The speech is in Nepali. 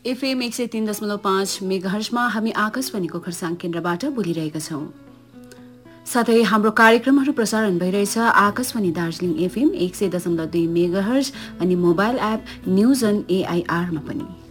एफएम 103.5 मेगाहर्जमा हामी आकाशवाणीको खरसाङ केन्द्रबाट बोलिरहेका छौं। साथै हाम्रो कार्यक्रमहरू प्रसारण भइरहेछ आकाशवाणी दार्जिलिङ एफएम 100.2 मेगाहर्ज अनि मोबाइल एप न्यूज अन एआईआरमा पनि।